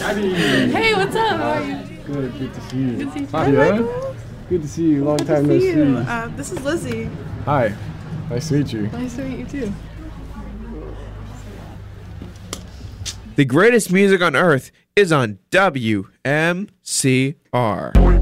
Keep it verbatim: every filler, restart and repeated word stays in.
Hey, what's up? How are you? Good, good to see you. Good to see you. Hi, Hi, yeah? Michael. Good to see you. Long Good time to no see see. you. Uh, this is Lizzie. Hi. Nice to meet you. Nice to meet you too. The greatest music on earth is on W M C R.